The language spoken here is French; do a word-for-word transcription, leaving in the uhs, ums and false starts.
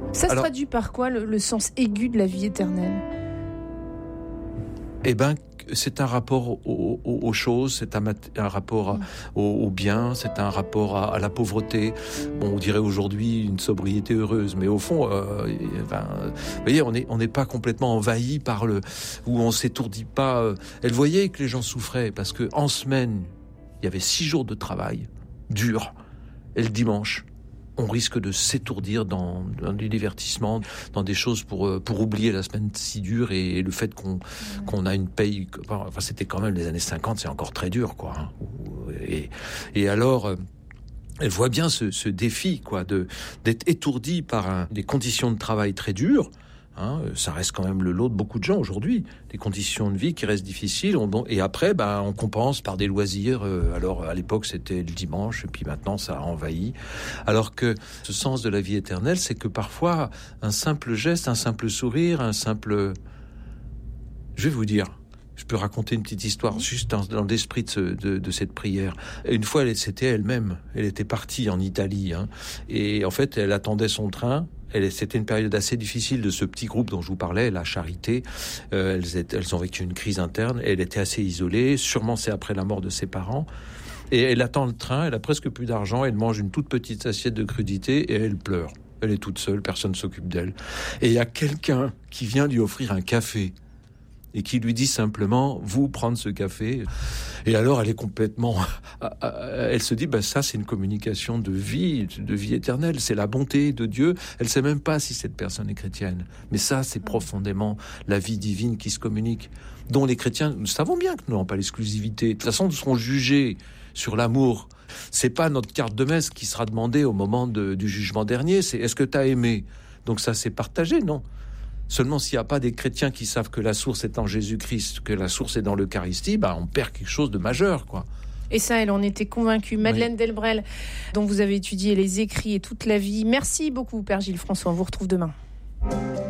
Ça se Alors, traduit par quoi, le, le sens aigu de la vie éternelle ? Eh ben, c'est un rapport aux, aux, aux choses, c'est un, un rapport à, aux, aux biens, c'est un rapport à, à la pauvreté. Bon, on dirait aujourd'hui une sobriété heureuse, mais au fond, euh, ben, vous voyez, on n'est on n'est pas complètement envahi par le, où on s'étourdit pas. Euh, elle voyait que les gens souffraient parce que en semaine, il y avait six jours de travail dur, et le dimanche, on risque de s'étourdir dans, dans du divertissement, dans des choses pour pour oublier la semaine si dure et, et le fait qu'on qu'on a une paye. Enfin, c'était quand même les années cinquante, c'est encore très dur, quoi. Hein. Et et alors, elle voit bien ce, ce défi, quoi, de d'être étourdi par un, des conditions de travail très dures. Hein, ça reste quand même le lot de beaucoup de gens aujourd'hui, des conditions de vie qui restent difficiles. On, et après, ben, on compense par des loisirs. Euh, alors, à l'époque, c'était le dimanche, et puis maintenant, ça a envahi. Alors que ce sens de la vie éternelle, c'est que parfois, un simple geste, un simple sourire, un simple... Je vais vous dire, je peux raconter une petite histoire juste dans, dans l'esprit de, ce, de, de cette prière. Une fois, elle, c'était elle-même. Elle était partie en Italie. Hein, et en fait, elle attendait son train. Elle, c'était une période assez difficile de ce petit groupe dont je vous parlais, la Charité. Euh, elles, étaient, elles ont vécu une crise interne. Elle était assez isolée. Sûrement, c'est après la mort de ses parents. Et elle attend le train. Elle a presque plus d'argent. Elle mange une toute petite assiette de crudités et elle pleure. Elle est toute seule. Personne ne s'occupe d'elle. Et il y a quelqu'un qui vient lui offrir un café et qui lui dit simplement, vous prendre ce café. Et alors, elle est complètement... Elle se dit, bah, ça, c'est une communication de vie, de vie éternelle. C'est la bonté de Dieu. Elle sait même pas si cette personne est chrétienne. Mais ça, c'est profondément la vie divine qui se communique, dont les chrétiens, nous savons bien que nous n'avons pas l'exclusivité. De toute façon, nous serons jugés sur l'amour. C'est pas notre carte de messe qui sera demandée au moment de, du jugement dernier. C'est, est-ce que tu as aimé ? Donc ça, c'est partagé, non ? Seulement, s'il n'y a pas des chrétiens qui savent que la source est en Jésus-Christ, que la source est dans l'Eucharistie, bah, on perd quelque chose de majeur, quoi. Et ça, elle en était convaincue. Madeleine oui. Delbrel, dont vous avez étudié les écrits et toute la vie. Merci beaucoup, Père Gilles François. On vous retrouve demain.